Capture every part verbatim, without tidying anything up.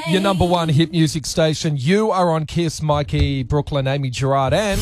Your number one hit music station. You are on Kiss, Mikey, Brooklyn, Amy Gerard, and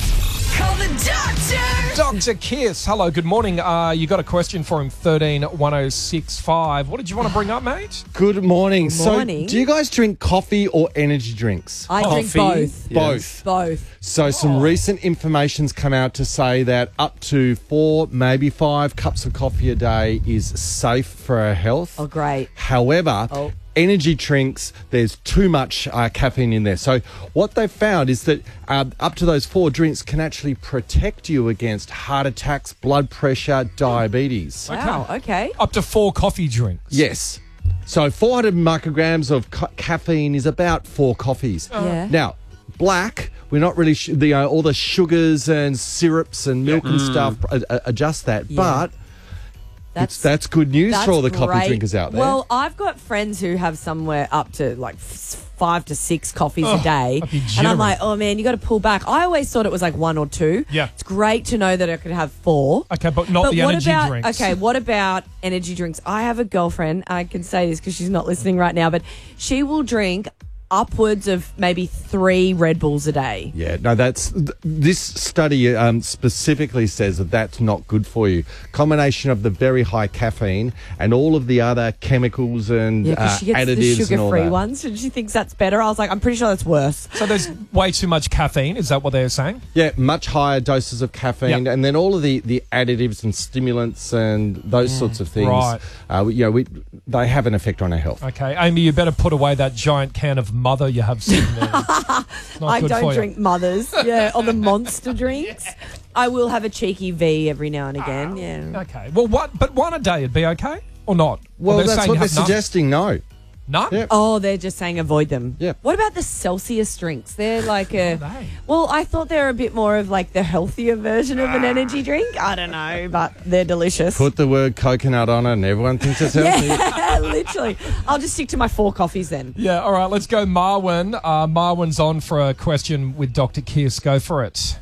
Call the doctor. Doctor Kiss. Hello, good morning. Uh, you got a question for him, thirteen one oh six five. What did you want to bring up, mate? Good morning. Good morning. So, do you guys drink coffee or energy drinks? I drink Coffee? both. Both. Both. So, some recent information's come out to say that up to four, maybe five cups of coffee a day is safe for our health. Oh, great. However, Oh. energy drinks, there's too much uh, caffeine in there. So what they've found is that uh, up to those four drinks can actually protect you against heart attacks, blood pressure, diabetes. Wow, okay. Up to four coffee drinks. Yes. So four hundred micrograms of ca- caffeine is about four coffees. Yeah. Now, black, we're not really, sh- the, uh, all the sugars and syrups and milk and stuff uh, uh, adjust that. Yeah. But That's it's, that's good news that's for all the coffee great. drinkers out there. Well, I've got friends who have somewhere up to like f- five to six coffees a day. I'd be And I'm jittery. like, oh man, you got to pull back. I always thought it was like one or two. Yeah. It's great to know that I could have four. Okay, but not But the what energy about, drinks. okay, what about energy drinks? I have a girlfriend, I can say this because she's not listening right now, but she will drink upwards of maybe three Red Bulls a day. Yeah, no, that's th- this study um, specifically says that that's not good for you. Combination of the very high caffeine and all of the other chemicals and Yeah, because uh, she gets the additives and all sugar-free that. ones, and she thinks that's better. I was like, I'm pretty sure that's worse. So there's way too much caffeine. Is that what they're saying? Yeah, much higher doses of caffeine, Yep. and then all of the, the additives and stimulants and those sorts of things. Right. Uh, we- you know, we, they have an effect on our health. Okay, Amy, you better put away that giant can of Mother you have sitting there. It's not I good don't for drink mothers, yeah, or the monster drinks. I will have a cheeky V every now and again, you. yeah. Okay, well, what? But one a day would be okay, or not? Well, Or they're that's saying what they're have none? suggesting. No. None. Yep. Oh, they're just saying avoid them. Yeah. What about the Celsius drinks? They're like a. What are they? Well, I thought they're a bit more of like the healthier version of an energy drink. I don't know, but they're delicious. Put the word coconut on it, and everyone thinks it's healthy. Yeah, literally. I'll just stick to my four coffees then. Yeah. All right. Let's go, Marwin. Uh, Marwin's on for a question with Doctor Kiss. Go for it.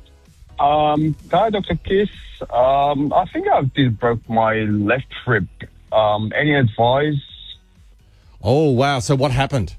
Um, hi, Doctor Kiss. Um, I think I did broke my left rib. Um, any advice? Oh, wow. So what happened?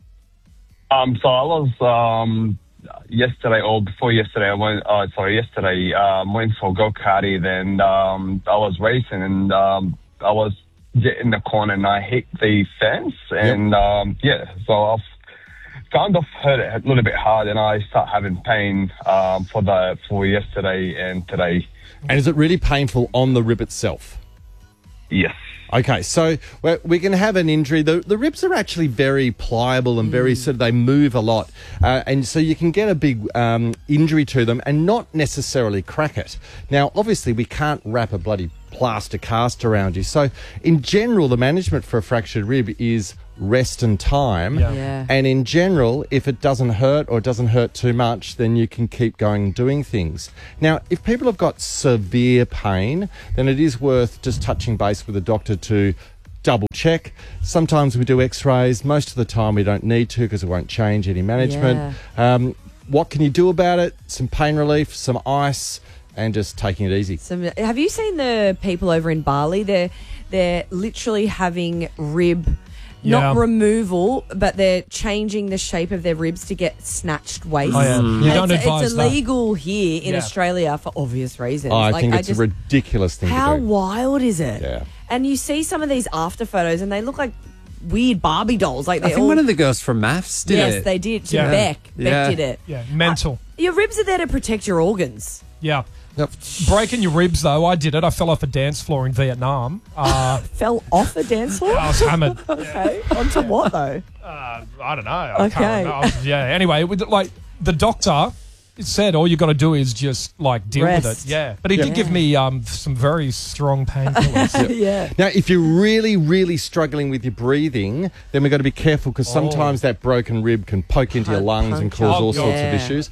Um, so I was um yesterday or before yesterday. I went. Uh, sorry, yesterday. Um, went for go karting. Then um, I was racing and um, I was getting the corner and I hit the fence and um, yeah. So I've kind of hurt it a little bit hard and I start having pain um, for the for yesterday and today. And is it really painful on the rib itself? Yes. Okay, so we we can have an injury. The, the ribs are actually very pliable and very sort of, they move a lot. Uh, and so you can get a big um, injury to them and not necessarily crack it. Now, obviously, we can't wrap a bloody plaster cast around you. So, in general, the management for a fractured rib is rest and time. Yeah. Yeah. And in general, if it doesn't hurt or it doesn't hurt too much, then you can keep going and doing things. Now, if people have got severe pain, then it is worth just touching base with a doctor to double check. Sometimes we do x-rays. Most of the time we don't need to because it won't change any management. Um, what can you do about it? Some pain relief, some ice, and just taking it easy. Some, have you seen the people over in Bali? They're they're literally having rib, Yeah. not removal, but they're changing the shape of their ribs to get snatched waist. Oh, yeah. You don't it's, advise it's that. illegal here in Yeah. Australia for obvious reasons. Oh, I Like, think it's just- a ridiculous thing How to do. wild is it? Yeah. And you see some of these after photos, and they look like weird Barbie dolls. Like I they're think all, one of the girls from Maths did yes, it. they did. To Yeah. Beck, Yeah. Beck did it. Yeah. Mental. Your ribs are there to protect your organs. Yeah. Yep. Breaking your ribs, though, I did it. I fell off a dance floor in Vietnam. Uh, Fell off a dance floor. I was hammered. Okay, onto what though? Uh, I don't know. I Okay. can't remember. I was- yeah. Anyway, with, like the doctor said, all you got to do is just like deal with Rest. it. Yeah. But he did Yeah. give me um, some very strong painkillers. Yeah. Now, if you're really, really struggling with your breathing, then we've got to be careful because sometimes that broken rib can poke into your Pun- lungs and puncture. cause Oh, all sorts yeah. of issues.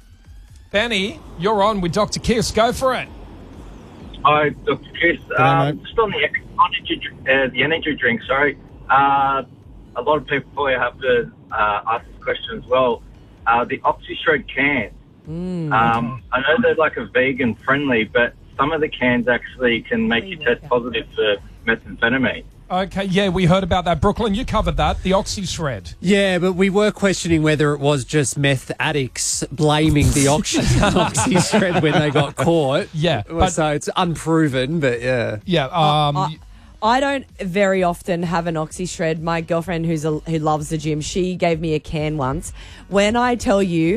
Benny, you're on with Doctor Kiss. Go for it. Hi, Doctor Chris. Um, mate. just on the energy, uh, the energy drink, sorry. Uh, a lot of people probably have to uh, ask this question as well. Uh, the OxyShred cans. Um, I know they're like a vegan friendly, but some of the cans actually can make you test positive for methamphetamine. Okay, yeah, we heard about that. Brooklyn, you covered that, the OxyShred. Yeah, but we were questioning whether it was just meth addicts blaming the Oxy, OxyShred when they got caught. Yeah, but- so it's unproven, but yeah. Yeah, um... I, I don't very often have an OxyShred. My girlfriend, who's a, who loves the gym, she gave me a can once. When I tell you,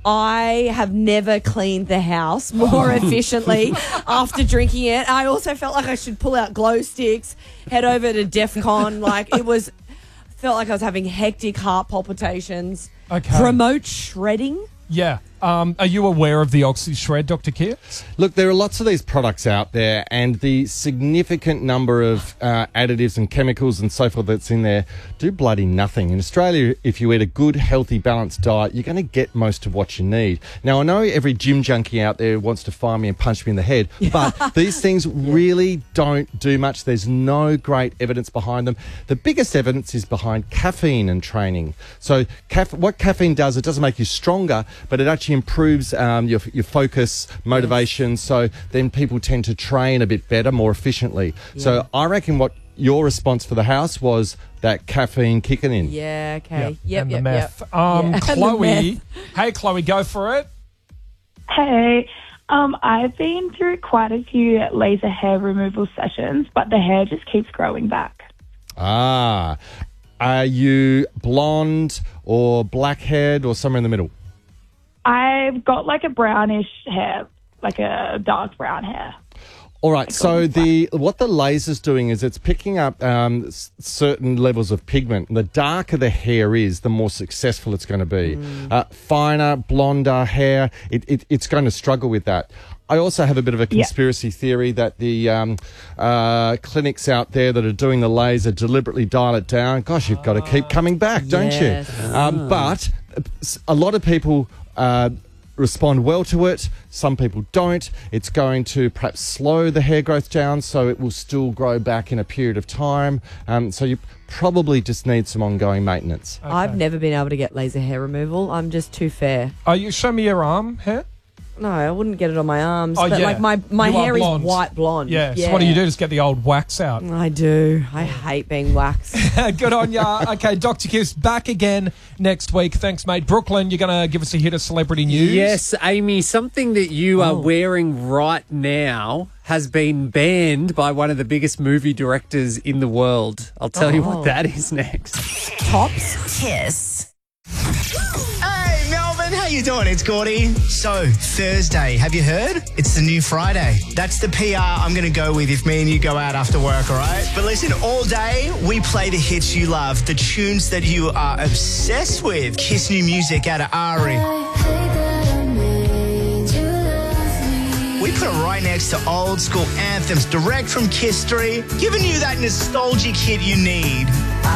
I have never cleaned the house more efficiently after drinking it. I also felt like I should pull out glow sticks, head over to DEFCON. Like it was, felt like I was having hectic heart palpitations. Okay. Promote shredding. Yeah. Um, are you aware of the OxyShred, Doctor Keir? Look, there are lots of these products out there, and the significant number of uh, additives and chemicals and so forth that's in there do bloody nothing. In Australia, if you eat a good, healthy, balanced diet, you're going to get most of what you need. Now, I know every gym junkie out there wants to find me and punch me in the head, but these things really don't do much. There's no great evidence behind them. The biggest evidence is behind caffeine and training. So caf- what caffeine does, it doesn't make you stronger, but it actually improves um, your, your focus, motivation, yes. So then people tend to train a bit better, more efficiently. Yeah. So I reckon what your response for the house was that caffeine kicking in. Yeah, okay. Yep, yep and yep, the meth. Yep. Um, yeah. Chloe, hey, Chloe, go for it. Hey, um, I've been through quite a few laser hair removal sessions, but the hair just keeps growing back. Ah, are you blonde or black-haired or somewhere in the middle? I've got like a brownish hair, like a dark brown hair. All right, so the what the laser's doing is it's picking up um, s- certain levels of pigment. The darker the hair is, the more successful it's going to be. Mm. Uh, finer, blonder hair, it, it, it's going to struggle with that. I also have a bit of a conspiracy yeah. theory that the um, uh, clinics out there that are doing the laser deliberately dial it down. Gosh, you've got to keep coming back, don't yes. you? Um, but a lot of people... Uh, respond well to it. Some people don't. It's going to perhaps slow the hair growth down, so it will still grow back in a period of time. Um, so you probably just need some ongoing maintenance. Okay. I've never been able to get laser hair removal. I'm just too fair. Oh, you show me your arm hair? No, I wouldn't get it on my arms. Oh, but yeah. like my, my You hair are is blonde. white blonde. Yeah, yeah. so what do you do? Just get the old wax out. I do. I hate being waxed. Good on ya. Okay, Doctor Keir's back again next week. Thanks, mate. Brooklyn, you're going to give us a hit of celebrity news? Yes, Amy, something that you are Oh. wearing right now has been banned by one of the biggest movie directors in the world. I'll tell you Oh. what that is next. Tops. Kiss. Hey, Melbourne, how you doing? It's Gordy. So, Thursday, have you heard? It's the new Friday. That's the P R I'm going to go with if me and you go out after work, all right? But listen, all day, we play the hits you love, the tunes that you are obsessed with. Kiss new music out of Ari. We put it right next to old school anthems, direct from Kiss three, giving you that nostalgic hit you need.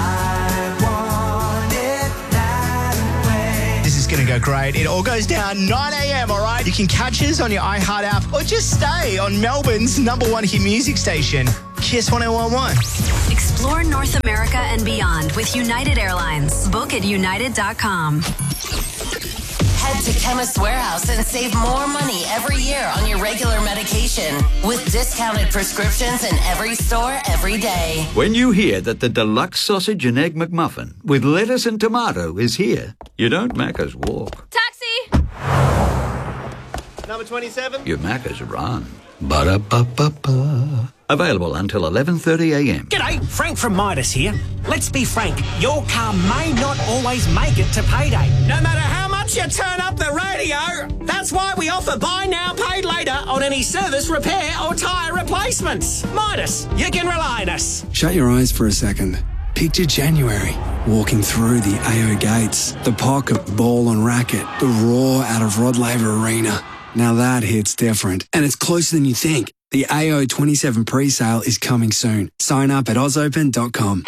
This is going to go great. It all goes down nine a.m, all right? You can catch us on your iHeart app or just stay on Melbourne's number one hit music station, Kiss one oh one point one. Explore North America and beyond with United Airlines. Book at united dot com. Head to Chemist Warehouse and save more money every year on your regular medication with discounted prescriptions in every store every day. When you hear that the deluxe sausage and egg McMuffin with lettuce and tomato is here, you don't Macca's walk. Taxi! Number twenty-seven. You Macca's run. Ba-da-ba-ba-ba. Available until eleven thirty a.m. G'day, Frank from Midas here. Let's be frank, your car may not always make it to payday. No matter how much you turn up the radio, that's why we offer buy now, pay later on any service, repair or tyre replacements. Midas, you can rely on us. Shut your eyes for a second. Picture January, walking through the A O gates, the pocket, ball and racket, the roar out of Rod Laver Arena. Now that hits different, and it's closer than you think. The A O twenty-seven pre-sale is coming soon. Sign up at oz open dot com.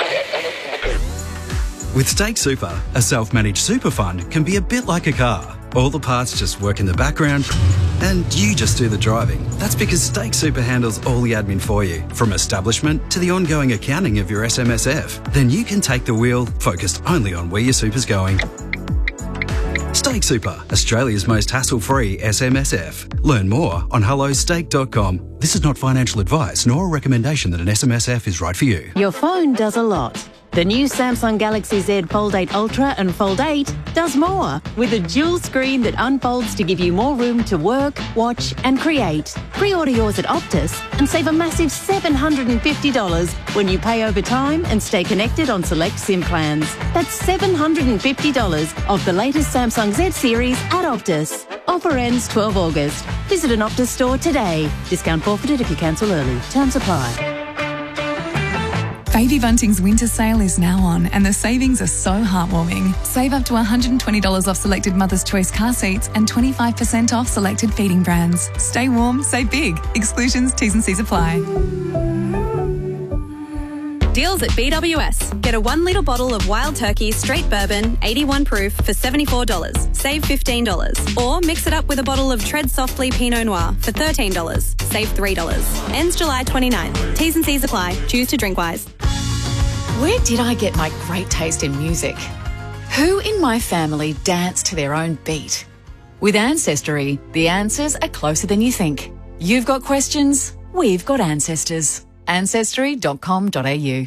With Stake Super, a self-managed super fund can be a bit like a car. All the parts just work in the background and you just do the driving. That's because Stake Super handles all the admin for you, from establishment to the ongoing accounting of your S M S F. Then you can take the wheel, focused only on where your super's going. Steak Super, Australia's most hassle-free S M S F. Learn more on hello steak dot com. This is not financial advice nor a recommendation that an S M S F is right for you. Your phone does a lot. The new Samsung Galaxy Z Fold eight Ultra and Fold eight does more, with a dual screen that unfolds to give you more room to work, watch and create. Pre-order yours at Optus and save a massive seven hundred fifty dollars when you pay over time and stay connected on select SIM plans. That's seven hundred fifty dollars of the latest Samsung Z series at Optus. Offer ends twelve August. Visit an Optus store today. Discount forfeited if you cancel early. Terms apply. Baby Bunting's winter sale is now on and the savings are so heartwarming. Save up to one hundred twenty dollars off selected Mother's Choice car seats and twenty-five percent off selected feeding brands. Stay warm, save big. Exclusions, T's and C's apply. Deals at B W S. Get a one litre bottle of Wild Turkey Straight Bourbon, eighty-one proof for seventy-four dollars. Save fifteen dollars. Or mix it up with a bottle of Tread Softly Pinot Noir for thirteen dollars. Save three dollars. Ends July twenty-ninth. T's and C's apply. Choose to drink wise. Where did I get my great taste in music? Who in my family danced to their own beat? With Ancestry, the answers are closer than you think. You've got questions, we've got ancestors. ancestry dot com dot a u.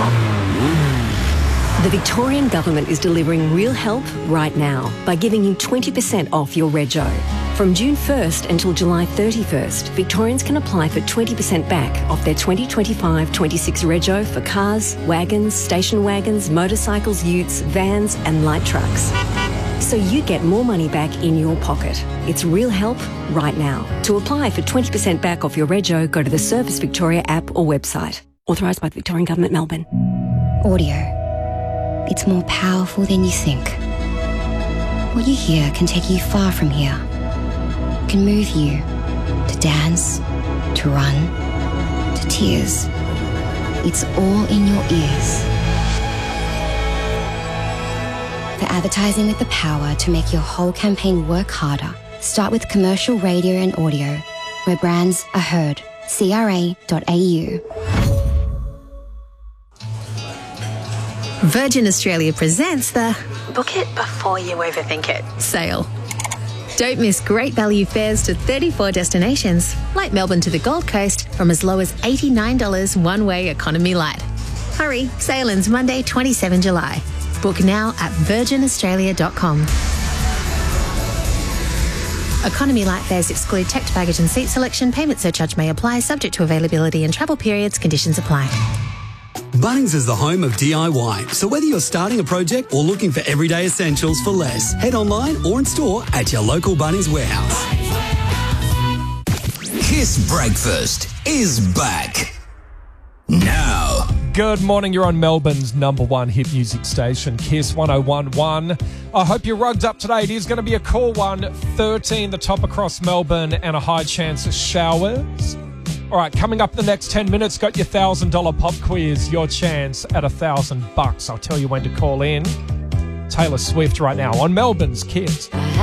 The Victorian Government is delivering real help right now by giving you twenty percent off your rego. From June first until July thirty-first, Victorians can apply for twenty percent back off their twenty twenty-five twenty-six rego for cars, wagons, station wagons, motorcycles, utes, vans and light trucks. So you get more money back in your pocket. It's real help right now. To apply for twenty percent back off your rego, go to the Service Victoria app or website. Authorised by the Victorian Government, Melbourne. Audio. It's more powerful than you think. What you hear can take you far from here. It can move you to dance, to run, to tears. It's all in your ears. For advertising with the power to make your whole campaign work harder, start with commercial radio and audio, where brands are heard. C R A dot A U. Virgin Australia presents the Book It Before You Overthink It sale. Don't miss great value fares to thirty-four destinations, like Melbourne to the Gold Coast, from as low as eighty-nine dollars one-way economy light. Hurry, sale ends Monday, the twenty-seventh of July. Book now at virgin australia dot com. Economy light fares exclude checked baggage and seat selection. Payment surcharge may apply, subject to availability and travel periods. Conditions apply. Bunnings is the home of D I Y, so whether you're starting a project or looking for everyday essentials for less, head online or in store at your local Bunnings warehouse. Kiss Breakfast is back now. Good morning, you're on Melbourne's number one hit music station, Kiss one oh one point one. I hope you're rugged up today. It is going to be a cool one, thirteen the top across Melbourne and a high chance of showers. All right, coming up in the next ten minutes, got your one thousand dollars pop quiz, your chance at one thousand bucks. I'll tell you when to call in. Taylor Swift right now on Melbourne's Kiss.